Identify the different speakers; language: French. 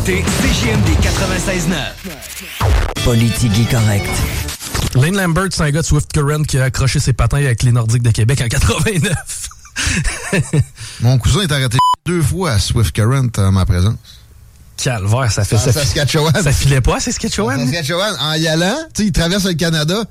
Speaker 1: écoutez CJMD 96.9.
Speaker 2: Politique correct.
Speaker 3: Lane Lambert, c'est un gars de Swift Current qui a accroché ses patins avec les Nordiques de Québec en 89.
Speaker 4: Mon cousin est arrêté 2 fois à Swift Current en ma présence.
Speaker 3: Calvaire, ça fait
Speaker 4: ça. Saskatchewan.
Speaker 3: Ça filait pas à Saskatchewan?
Speaker 4: Saskatchewan, en y allant, tu sais, il traverse le Canada.